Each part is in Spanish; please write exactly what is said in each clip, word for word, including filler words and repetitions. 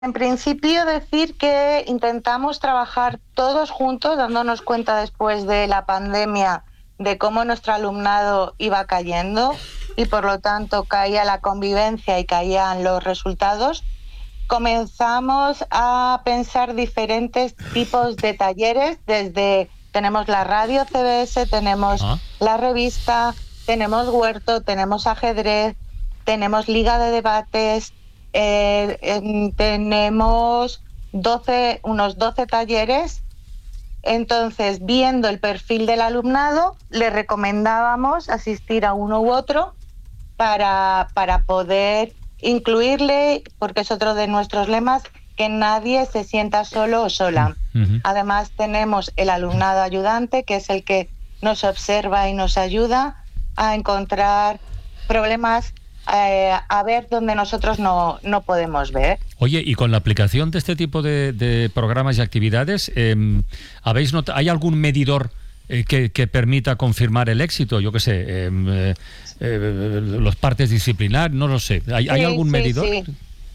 En principio decir que intentamos trabajar todos juntos, dándonos cuenta después de la pandemia de cómo nuestro alumnado iba cayendo y por lo tanto caía la convivencia y caían los resultados. Comenzamos a pensar diferentes tipos de talleres, desde tenemos la radio C B S, tenemos ¿Ah? la revista, tenemos huerto, tenemos ajedrez, tenemos liga de debates, eh, eh, tenemos doce, unos doce talleres. Entonces, viendo el perfil del alumnado, le recomendábamos asistir a uno u otro para, para poder incluirle, porque es otro de nuestros lemas, que nadie se sienta solo o sola. Uh-huh. Además, tenemos el alumnado ayudante, que es el que nos observa y nos ayuda a encontrar problemas, eh, a ver donde nosotros no, no podemos ver. Oye, y con la aplicación de este tipo de, de programas y actividades, eh, ¿habéis not- ¿hay algún medidor eh, que, que permita confirmar el éxito? Yo qué sé, eh, eh, eh, los partes disciplinar, no lo sé. ¿Hay, sí, ¿hay algún sí, medidor? Sí.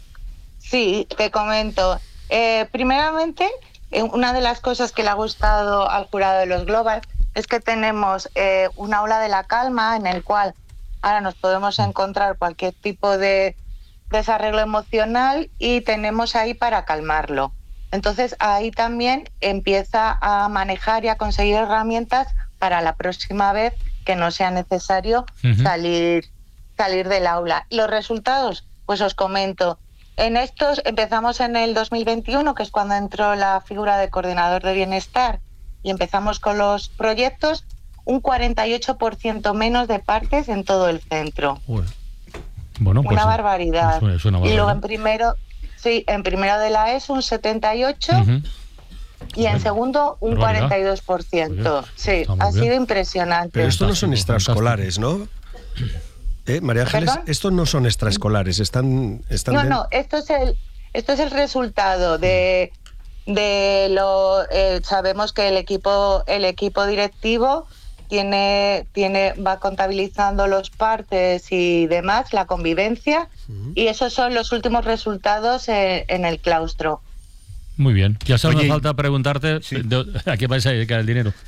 sí, te comento. Eh, primeramente, una de las cosas que le ha gustado al jurado de los Global es que tenemos eh, un aula de la calma en el cual ahora nos podemos encontrar cualquier tipo de desarreglo emocional y tenemos ahí para calmarlo. Entonces ahí también empieza a manejar y a conseguir herramientas para la próxima vez que no sea necesario uh-huh. salir, salir del aula. Los resultados, pues os comento. En estos empezamos en el dos mil veintiuno, que es cuando entró la figura de coordinador de bienestar, y empezamos con los proyectos, un cuarenta y ocho por ciento menos de partes en todo el centro. Uy. Bueno, pues, una barbaridad. Es una barbaridad. Y luego en primero, sí, en primero de la ESO un setenta y ocho por ciento uh-huh. y en segundo un cuarenta y dos por ciento. Sí, ha sido impresionante. Pero esto no son extraescolares, ¿no? ¿Eh, María Ángeles? ¿Perdón? Estos no son extraescolares, están... están no, de... no, esto es el, esto es el resultado de, de lo... Eh, sabemos que el equipo, el equipo directivo tiene, tiene, va contabilizando los partes y demás, la convivencia, uh-huh. y esos son los últimos resultados en, en el claustro. Muy bien. Ya solo me falta preguntarte sí. de, a qué vais a dedicar el dinero.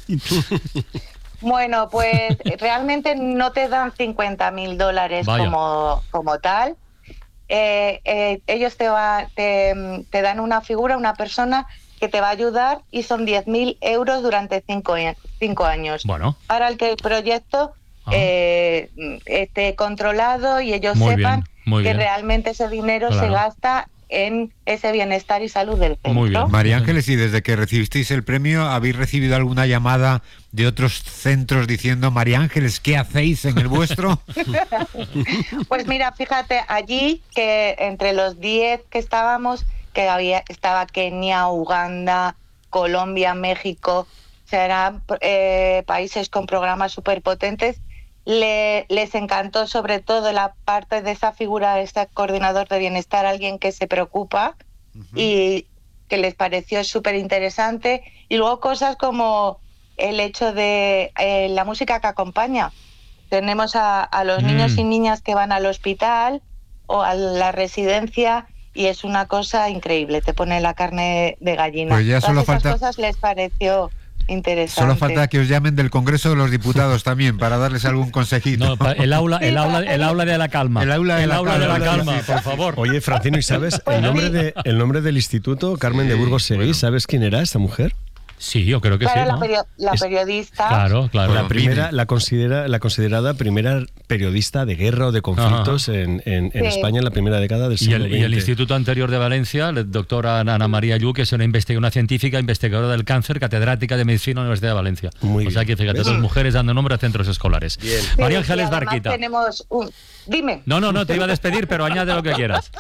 Bueno, pues realmente no te dan cincuenta mil dólares como, como tal. Eh, eh, ellos te, va, te, te dan una figura, una persona que te va a ayudar y son diez mil euros durante cinco, cinco años. Bueno. Para el que el proyecto ah. eh, esté controlado y ellos muy sepan bien, muy que bien. realmente ese dinero claro. se gasta en ese bienestar y salud del centro. Muy bien. María Ángeles, y desde que recibisteis el premio, ¿habéis recibido alguna llamada de otros centros diciendo, María Ángeles, ¿qué hacéis en el vuestro? Pues mira, fíjate, allí que entre los diez que estábamos, que había estaba Kenia, Uganda, Colombia, México, o sea, eran eh, países con programas súper potentes. Le, les encantó sobre todo la parte de esa figura de este coordinador de bienestar, alguien que se preocupa uh-huh. y que les pareció súper interesante. Y luego cosas como el hecho de eh, la música que acompaña. Tenemos a, a los mm. niños y niñas que van al hospital o a la residencia y es una cosa increíble, te pone la carne de gallina. Pues ya solo Todas esas falta... cosas les pareció... interesante. Solo falta que os llamen del Congreso de los Diputados también para darles algún consejito. No, el aula, el aula, el aula de la calma. El aula de, el la, aula calma, de la calma, sí, sí. por favor. Oye, Francino, ¿y sabes el nombre de el nombre del instituto? Carmen sí, de Burgos Seguí, bueno. ¿Sabes quién era esta mujer? Sí, yo creo que claro, sí, la, ¿no? perio- la es, periodista. Claro, claro. La primera, la considera, la considerada primera periodista de guerra o de conflictos en, en, en sí. España en la primera década del siglo y el, veinte. Y el instituto anterior de Valencia, la doctora Ana María Lluc, que es una investigadora, una científica investigadora del cáncer, catedrática de medicina en la Universidad de Valencia. Muy o sea que fíjate, ¿ves? dos mujeres dando nombre a centros escolares. Bien. María Sí, Ángeles y Barquita. Tenemos un... Dime. No, no, no, te iba a despedir, pero añade lo que quieras.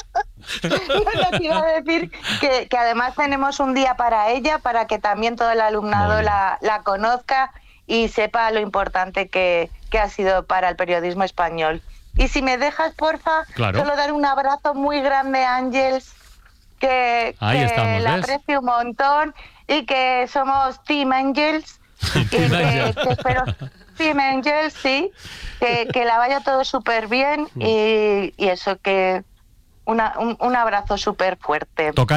No, te iba a decir que, que además tenemos un día para ella, para que también todo el alumnado la, la conozca y sepa lo importante que, que ha sido para el periodismo español. Y si me dejas, porfa, claro. solo dar un abrazo muy grande a Ángels, que, Ahí que estamos, la ¿ves? aprecio un montón y que somos Team Ángels. y que, que espero... Team Ángels, sí, que, que la vaya todo súper bien y, y eso que... Una, un, un abrazo súper fuerte. Toca